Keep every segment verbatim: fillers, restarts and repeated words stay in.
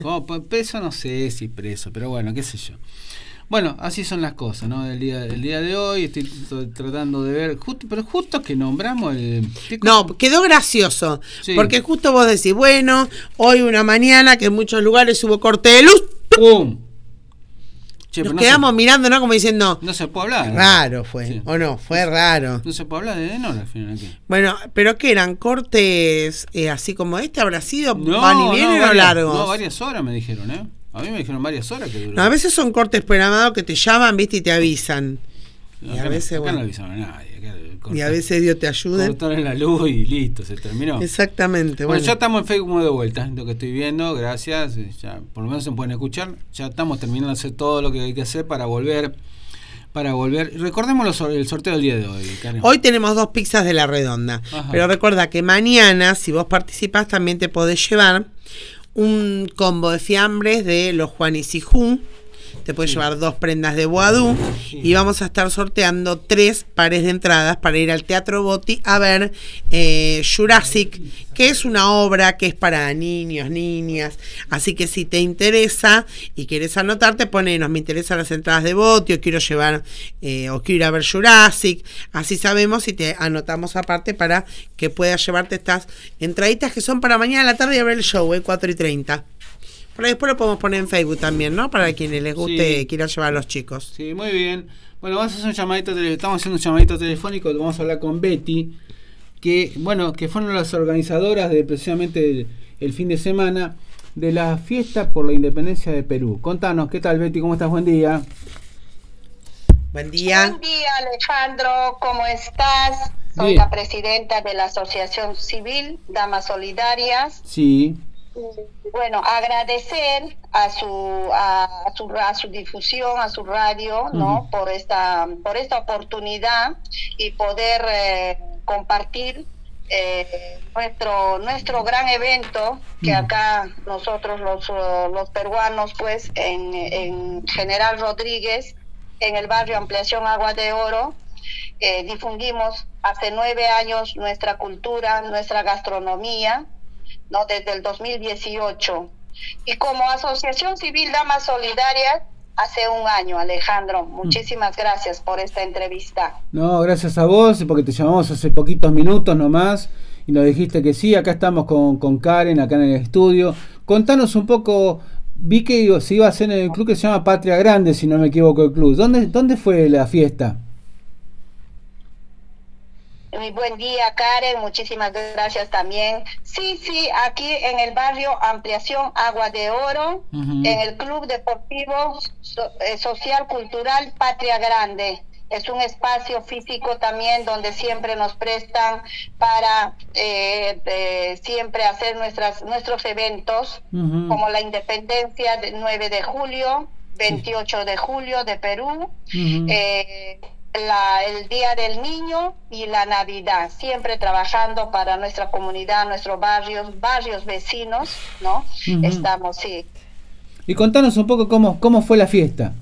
Como preso no sé si preso, pero bueno, qué sé yo. Bueno, así son las cosas, ¿no? El día, el día de hoy estoy tratando de ver, justo, pero justo que nombramos el... No, quedó gracioso, sí. Porque justo vos decís, bueno, hoy una mañana que en muchos lugares hubo corte de luz. ¡Pum! Che, Nos no quedamos se, mirando, ¿no? Como diciendo... No se puede hablar. Raro fue, sí. ¿O no? Fue raro. No se puede hablar de Enol al final aquí. Bueno, ¿pero qué eran? ¿Cortes eh, así como este? ¿Habrá sido no, van y vienen no, o varias, largos? No, varias horas me dijeron, ¿eh? A mí me dijeron varias horas que duró. No, a veces son cortes programados que te llaman, viste, y te avisan. No, y a acá, veces, acá bueno, no avisaron a nadie. Acá cortar, y a veces Dios te ayude. Cortaron la luz y listo, se terminó. Exactamente. Bueno, Bueno, ya estamos en Facebook de vuelta, lo que estoy viendo, gracias. Ya por lo menos se pueden escuchar. Ya estamos terminando de hacer todo lo que hay que hacer para volver. Para volver. Recordemos los, el sorteo del día de hoy, Karen. Hoy tenemos dos pizzas de La Redonda. Ajá. Pero recuerda que mañana, si vos participás, también te podés llevar un combo de fiambres de los Juanes y Ju. Te puedes sí. llevar dos prendas de Boadú. Sí. Y vamos a estar sorteando tres pares de entradas para ir al Teatro Botti a ver eh, Jurassic, que es una obra que es para niños, niñas. Así que si te interesa y quieres anotarte, ponenos, me interesan las entradas de Botti, o quiero llevar, eh, o quiero ir a ver Jurassic. Así sabemos y te anotamos aparte para que puedas llevarte estas entraditas que son para mañana a la tarde y a ver el show, eh, cuatro y treinta. Pero después lo podemos poner en Facebook también, ¿no? Para quienes les guste, sí. Quieran llevar a los chicos. Sí, muy bien. Bueno, vamos a hacer un llamadito, estamos haciendo un llamadito telefónico, vamos a hablar con Betty, que, bueno, que fueron las organizadoras de precisamente el, el fin de semana de la fiesta por la independencia de Perú. Contanos, ¿qué tal, Betty? ¿Cómo estás? Buen día. Buen día. Buen día, Alejandro, ¿cómo estás? Soy bien. La presidenta de la Asociación Civil Damas Solidarias. Sí. Bueno, agradecer a su a, a su a su difusión, a su radio, ¿no? Uh-huh. por esta por esta oportunidad y poder eh, compartir eh, nuestro nuestro gran evento que uh-huh. acá nosotros los los peruanos, pues en en General Rodríguez, en el barrio Ampliación Agua de Oro, eh, difundimos hace nueve años nuestra cultura, nuestra gastronomía, ¿no? Desde el dos mil dieciocho. Y como Asociación Civil Damas Solidarias, hace un año, Alejandro. Muchísimas gracias por esta entrevista. No, gracias a vos, porque te llamamos hace poquitos minutos nomás y nos dijiste que sí. Acá estamos con, con Karen, acá en el estudio. Contanos un poco, vi que se iba a hacer en el club que se llama Patria Grande, si no me equivoco el club. ¿Dónde, dónde fue la fiesta? Muy buen día, Karen, muchísimas gracias también. Sí, sí, aquí en el barrio Ampliación Agua de Oro, uh-huh. en el Club Deportivo so, eh, Social Cultural Patria Grande. Es un espacio físico también donde siempre nos prestan para eh, eh, siempre hacer nuestras nuestros eventos, uh-huh. como la independencia del nueve de julio, veintiocho sí. de julio de Perú, uh-huh. eh, La, el Día del Niño y la Navidad, siempre trabajando para nuestra comunidad, nuestros barrios, barrios vecinos, ¿no? Uh-huh. Estamos, sí. Y contanos un poco cómo, cómo fue la fiesta.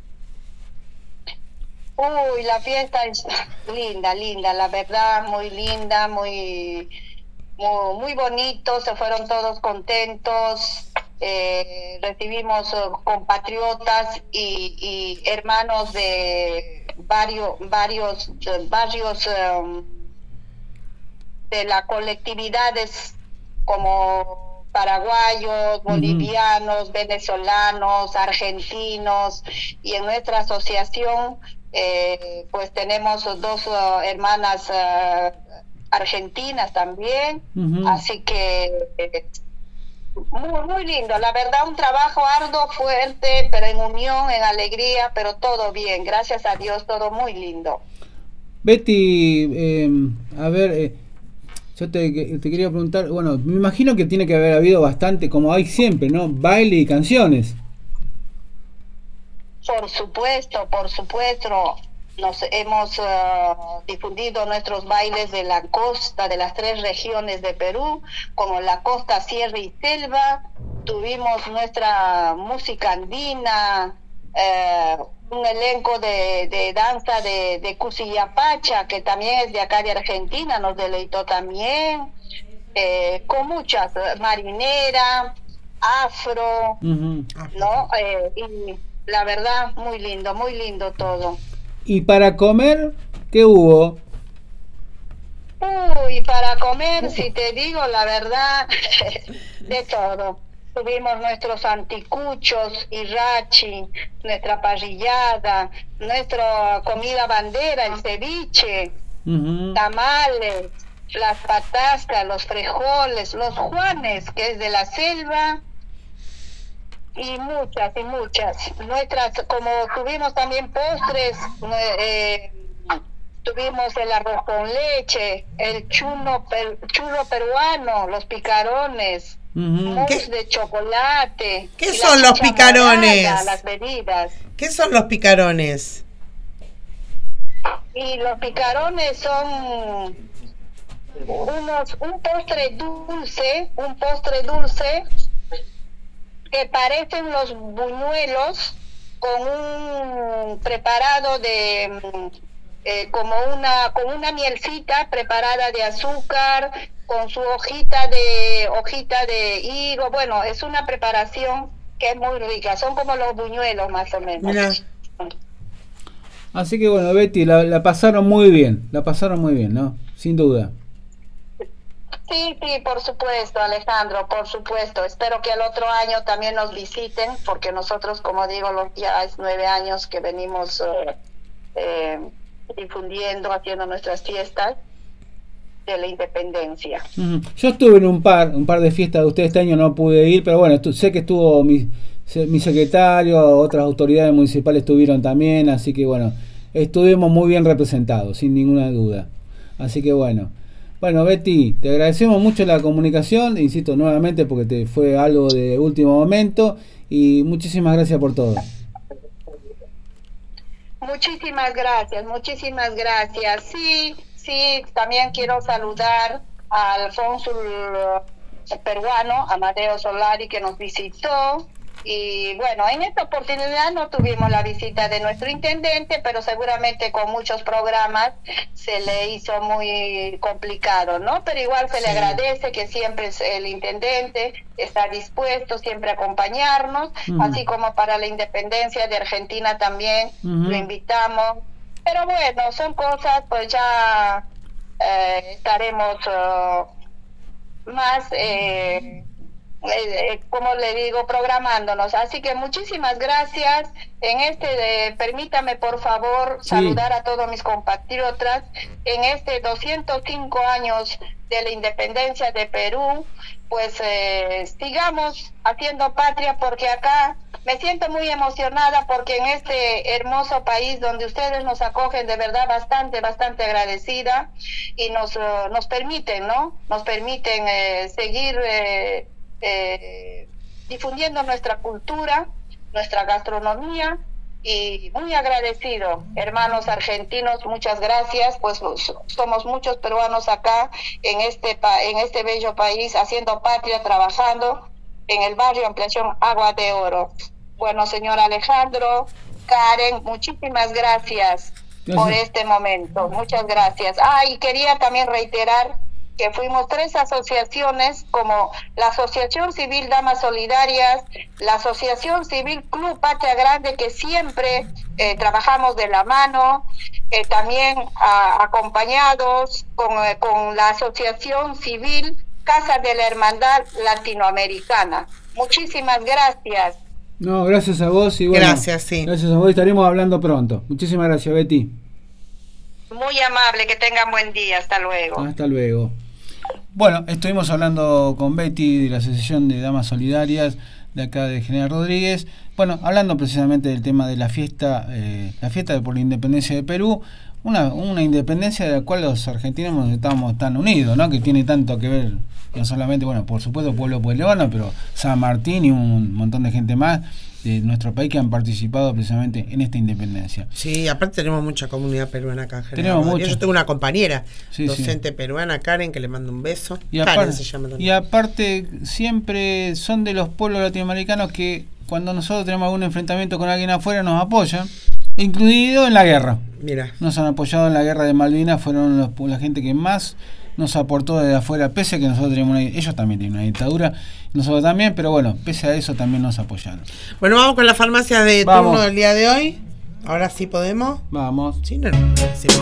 Uy, la fiesta es linda, linda, la verdad, muy linda, muy, muy, muy bonito, se fueron todos contentos. Eh, recibimos uh, compatriotas y, y hermanos de varios varios uh, barrios um, de las colectividades como paraguayos, bolivianos, uh-huh. venezolanos, argentinos, y en nuestra asociación eh, pues tenemos dos uh, hermanas uh, argentinas también, uh-huh. así que eh, Muy, muy lindo, la verdad, un trabajo arduo, fuerte, pero en unión, en alegría, pero todo bien, gracias a Dios, todo muy lindo. Betty, eh, a ver, eh, yo te, te quería preguntar, bueno, me imagino que tiene que haber habido bastante, como hay siempre, ¿no? Baile y canciones. Por supuesto, por supuesto. Nos hemos uh, difundido nuestros bailes de la costa, de las tres regiones de Perú, como la costa, sierra y selva. Tuvimos nuestra música andina, eh, un elenco de, de danza de, de Cusillapacha, que también es de acá de Argentina, nos deleitó también, eh, con muchas, marinera. afro, Uh-huh. ¿no? Eh, y la verdad, muy lindo, muy lindo todo. ¿Y para comer qué hubo? Uy, para comer, si te digo la verdad, de todo. Tuvimos nuestros anticuchos, irrachi, nuestra parrillada, nuestra comida bandera, el ceviche, Uh-huh. tamales, las patascas, los frijoles, los juanes, que es de la selva, y muchas, y muchas. Nuestras, como tuvimos también postres, eh, tuvimos el arroz con leche, el chuno, per, churro peruano, los picarones, Uh-huh. mousse de chocolate. ¿Qué y son la los chicha picarones? morada, las bebidas. ¿Qué son los picarones? Y los picarones son unos, un postre dulce, un postre dulce que parecen los buñuelos con un preparado de eh, como una con una mielcita preparada de azúcar con su hojita de hojita de higo. Bueno, es una preparación que es muy rica, son como los buñuelos más o menos. Mira. Así que bueno, Betty, la, la pasaron muy bien, la pasaron muy bien, ¿no? Sin duda. Sí, sí, por supuesto, Alejandro, por supuesto. Espero que el otro año también nos visiten, porque nosotros, como digo, los, ya es nueve años que venimos eh, eh, difundiendo, haciendo nuestras fiestas de la independencia. Uh-huh. Yo estuve en un par, un par de fiestas de ustedes este año, no pude ir, pero bueno, estu- sé que estuvo mi, mi secretario, otras autoridades municipales estuvieron también, así que bueno, estuvimos muy bien representados, sin ninguna duda. Así que bueno. Bueno, Betty, te agradecemos mucho la comunicación, insisto nuevamente porque te fue algo de último momento y muchísimas gracias por todo. Muchísimas gracias, muchísimas gracias. Sí, sí, también quiero saludar al cónsul peruano, Amadeo Solari, que nos visitó. Y bueno, en esta oportunidad no tuvimos la visita de nuestro intendente, pero seguramente con muchos programas se le hizo muy complicado, ¿no? Pero igual se Sí. le agradece que siempre el intendente está dispuesto siempre a acompañarnos, Uh-huh. así como para la independencia de Argentina también Uh-huh. lo invitamos. Pero bueno, son cosas, pues ya eh, estaremos uh, más... Eh, Eh, como le digo, programándonos. Así que muchísimas gracias. En este, de, permítame por favor Sí. saludar a todos mis compatriotas en este doscientos cinco años de la independencia de Perú. Pues eh, sigamos haciendo patria, porque acá me siento muy emocionada, porque en este hermoso país donde ustedes nos acogen, de verdad bastante, bastante agradecida, y nos, uh, nos permiten, ¿no? Nos permiten eh, seguir eh, Eh, difundiendo nuestra cultura, nuestra gastronomía, y muy agradecido, hermanos argentinos, muchas gracias, pues somos muchos peruanos acá en este pa en este bello país, haciendo patria, trabajando en el barrio Ampliación Agua de Oro. Bueno, señor Alejandro, Karen, muchísimas gracias, gracias por este momento, muchas gracias. Ah, y quería también reiterar que fuimos tres asociaciones, como la Asociación Civil Damas Solidarias, la Asociación Civil Club Patria Grande, que siempre eh, trabajamos de la mano, eh, también a, acompañados con, eh, con la Asociación Civil Casa de la Hermandad Latinoamericana. Muchísimas gracias. No, gracias a vos y bueno, gracias, sí. Gracias a vos, estaremos hablando pronto. Muchísimas gracias, Betty. Muy amable, que tengan buen día, hasta luego. Hasta luego. Bueno, estuvimos hablando con Betty de la Asociación de Damas Solidarias de acá de General Rodríguez. Bueno, hablando precisamente del tema de la fiesta, eh, la fiesta de por la independencia de Perú, una, una independencia de la cual los argentinos estamos tan unidos, ¿no? Que tiene tanto que ver, no solamente, bueno, por supuesto el pueblo pueblerano, pero San Martín y un montón de gente más de nuestro país que han participado precisamente en esta independencia. Sí, aparte tenemos mucha comunidad peruana acá en General Tenemos Rodríguez. mucho. Yo tengo una compañera Sí, docente sí. peruana, Karen, que le mando un beso. Y Karen aparte, se llama y también. aparte siempre son de los pueblos latinoamericanos que cuando nosotros tenemos algún enfrentamiento con alguien afuera nos apoyan, incluido en la guerra. Mira. Nos han apoyado en la guerra de Malvinas, fueron los, la gente que más nos aportó desde afuera, pese a que nosotros tenemos una, ellos también tienen una dictadura, nosotros también, pero bueno, pese a eso también nos apoyaron. Bueno, vamos con las farmacias de Vamos. turno del día de hoy. Ahora sí podemos. Vamos. Sí, no, no, no,